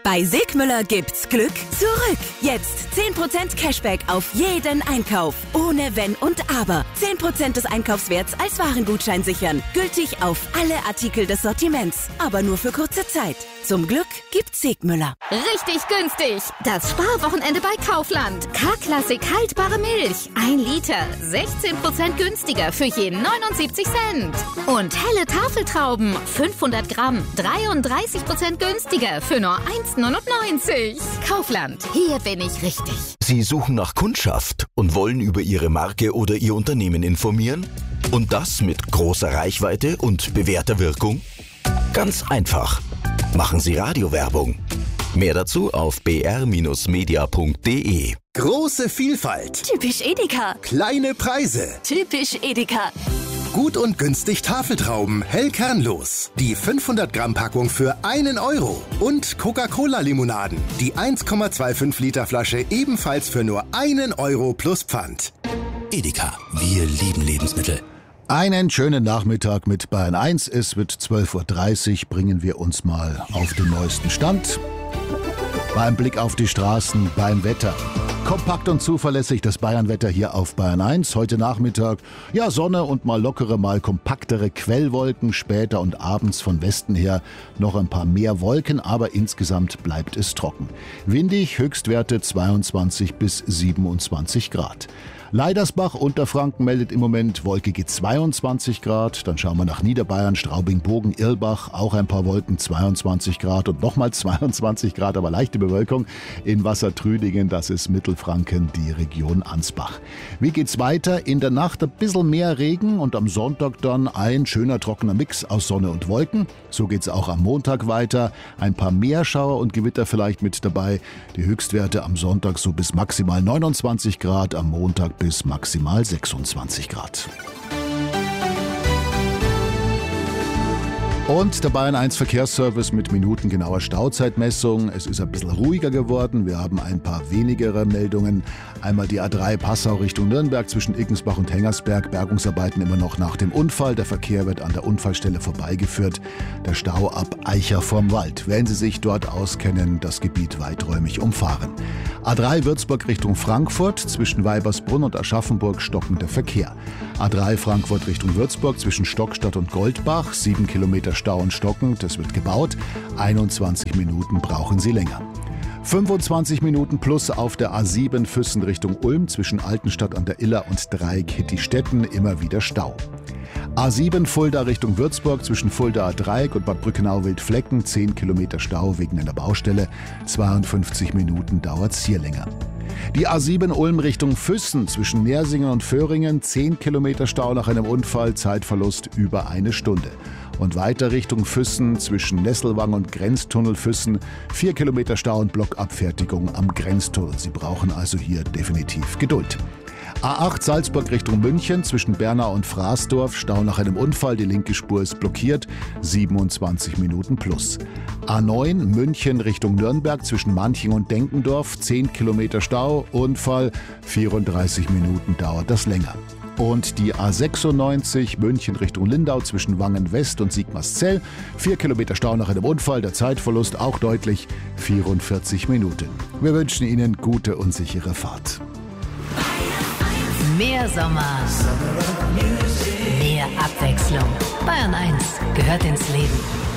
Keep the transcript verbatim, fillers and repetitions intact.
Bei Segmüller gibt's Glück zurück. Jetzt zehn Prozent Cashback auf jeden Einkauf. Ohne Wenn und Aber. zehn Prozent des Einkaufswerts als Warengutschein sichern. Gültig auf alle Artikel des Sortiments. Aber nur für kurze Zeit. Zum Glück gibt's Segmüller. Richtig günstig. Das Sparwochenende bei Kaufland. K-Klassik haltbare Milch. Ein Liter. sechzehn Prozent günstiger für jeden neunundsiebzig Cent. Und helle Tafeltrauben. fünfhundert Gramm. dreiunddreißig Prozent günstiger für nur eins neunundneunzig. Kaufland. Hier bin ich richtig. Sie suchen nach Kundschaft und wollen über Ihre Marke oder Ihr Unternehmen informieren? Und das mit großer Reichweite und bewährter Wirkung? Ganz einfach. Machen Sie Radiowerbung. Mehr dazu auf b r media punkt d e. Große Vielfalt. Typisch Edeka. Kleine Preise. Typisch Edeka. Gut und günstig Tafeltrauben, hell kernlos. Die fünfhundert Gramm Packung für einen Euro. Und Coca-Cola-Limonaden. Die eins Komma fünfundzwanzig Liter Flasche ebenfalls für nur einen Euro plus Pfand. Edeka, wir lieben Lebensmittel. Einen schönen Nachmittag mit Bayern eins. Es wird zwölf Uhr dreißig. Bringen wir uns mal auf den neuesten Stand. Beim Blick auf die Straßen, beim Wetter. Kompakt und zuverlässig das Bayernwetter hier auf Bayern eins. Heute Nachmittag, ja, Sonne und mal lockere, mal kompaktere Quellwolken. Später und abends von Westen her noch ein paar mehr Wolken, aber insgesamt bleibt es trocken. Windig, Höchstwerte zweiundzwanzig bis siebenundzwanzig Grad. Leidersbach, Unterfranken meldet im Moment wolkige zweiundzwanzig Grad. Dann schauen wir nach Niederbayern, Straubing, Bogen, Irlbach, auch ein paar Wolken, zweiundzwanzig Grad und nochmal zweiundzwanzig Grad, aber leichte Bewölkung. In Wassertrüdingen, das ist Mittelfranken, die Region Ansbach. Wie geht's weiter? In der Nacht ein bisschen mehr Regen und am Sonntag dann ein schöner trockener Mix aus Sonne und Wolken. So geht's auch am Montag weiter. Ein paar mehr Schauer und Gewitter vielleicht mit dabei. Die Höchstwerte am Sonntag so bis maximal neunundzwanzig Grad, am Montag bis maximal sechsundzwanzig Grad. Und der Bayern eins Verkehrsservice mit minutengenauer Stauzeitmessung. Es ist ein bisschen ruhiger geworden. Wir haben ein paar wenigere Meldungen. Einmal die A drei Passau Richtung Nürnberg zwischen Iggensbach und Hengersberg. Bergungsarbeiten immer noch nach dem Unfall. Der Verkehr wird an der Unfallstelle vorbeigeführt. Der Stau ab Eicher vorm Wald. Wenn Sie sich dort auskennen, das Gebiet weiträumig umfahren. A drei Würzburg Richtung Frankfurt zwischen Weibersbrunn und Aschaffenburg stockender Verkehr. A drei Frankfurt Richtung Würzburg zwischen Stockstadt und Goldbach. Sieben Kilometer Stau und Stocken, das wird gebaut. einundzwanzig Minuten brauchen Sie länger. fünfundzwanzig Minuten plus auf der A sieben Füssen Richtung Ulm zwischen Altenstadt an der Iller und Dreieck-Hittistetten, immer wieder Stau. A sieben Fulda Richtung Würzburg zwischen Fuldaer Dreieck und Bad Brückenau-Wildflecken, zehn Kilometer Stau wegen einer Baustelle, zweiundfünfzig Minuten dauert's hier länger. Die A sieben Ulm Richtung Füssen zwischen Nersingen und Föhringen, zehn Kilometer Stau nach einem Unfall, Zeitverlust über eine Stunde. Und weiter Richtung Füssen zwischen Nesselwang und Grenztunnel Füssen, vier Kilometer Stau und Blockabfertigung am Grenztunnel. Sie brauchen also hier definitiv Geduld. A acht Salzburg Richtung München zwischen Bernau und Fraßdorf, Stau nach einem Unfall, die linke Spur ist blockiert, siebenundzwanzig Minuten plus. A neun München Richtung Nürnberg zwischen Manching und Denkendorf, zehn Kilometer Stau, Unfall, vierunddreißig Minuten dauert das länger. Und die A sechsundneunzig München Richtung Lindau zwischen Wangen West und Sigmarszell, vier Kilometer Stau nach einem Unfall, der Zeitverlust auch deutlich, vierundvierzig Minuten. Wir wünschen Ihnen gute und sichere Fahrt. Mehr Sommer, mehr Abwechslung. Bayern eins gehört ins Leben.